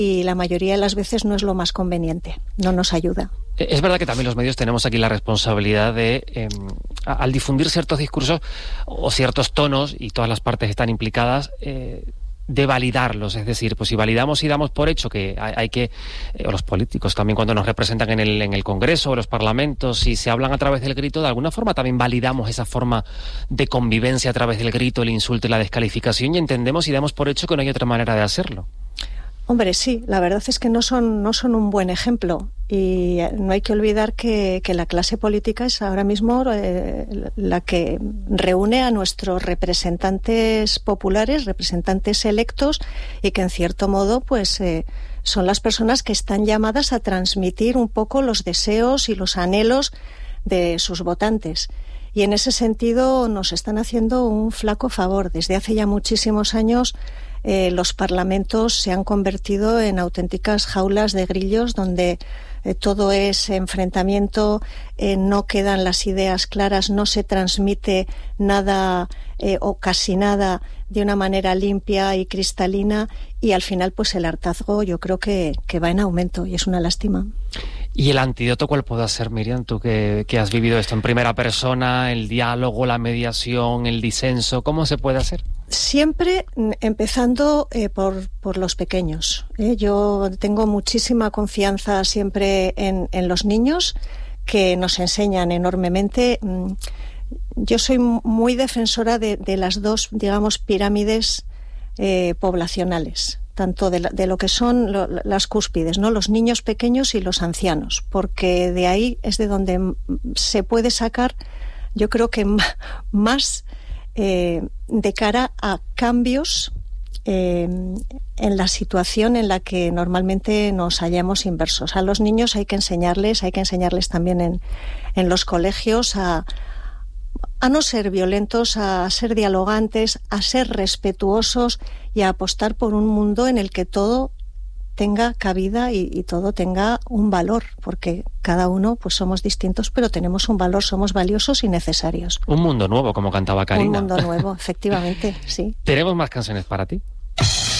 y la mayoría de las veces no es lo más conveniente, no nos ayuda. Es verdad que también los medios tenemos aquí la responsabilidad de, al difundir ciertos discursos o ciertos tonos, y todas las partes están implicadas, de validarlos. Es decir, pues si validamos y damos por hecho que hay que, o los políticos también cuando nos representan en el Congreso o los parlamentos, si se hablan a través del grito, de alguna forma también validamos esa forma de convivencia a través del grito, el insulto y la descalificación, y entendemos y damos por hecho que no hay otra manera de hacerlo. Hombre, sí, la verdad es que no son un buen ejemplo, y no hay que olvidar que la clase política es ahora mismo la que reúne a nuestros representantes populares, representantes electos, y que en cierto modo pues son las personas que están llamadas a transmitir un poco los deseos y los anhelos de sus votantes. Y en ese sentido nos están haciendo un flaco favor. Desde hace ya muchísimos años los parlamentos se han convertido en auténticas jaulas de grillos donde todo es enfrentamiento, no quedan las ideas claras, no se transmite nada o casi nada de una manera limpia y cristalina, y al final pues el hartazgo yo creo que va en aumento, y es una lástima. ¿Y el antídoto cuál puede ser, Miriam? Tú que has vivido esto en primera persona, el diálogo, la mediación, el disenso, ¿cómo se puede hacer? Siempre empezando por los pequeños. Yo tengo muchísima confianza siempre en los niños, que nos enseñan enormemente. Yo soy muy defensora de las dos, digamos, pirámides poblacionales, tanto de lo que son las cúspides, ¿no? Los niños pequeños y los ancianos, porque de ahí es de donde se puede sacar, yo creo que más de cara a cambios en la situación en la que normalmente nos hallamos inmersos. A los niños hay que enseñarles también en los colegios a no ser violentos, a ser dialogantes, a ser respetuosos y a apostar por un mundo en el que todo tenga cabida y todo tenga un valor, porque cada uno pues somos distintos, pero tenemos un valor, somos valiosos y necesarios. Un mundo nuevo, como cantaba Karina. Un mundo nuevo, efectivamente, sí. ¿Tenemos más canciones para ti?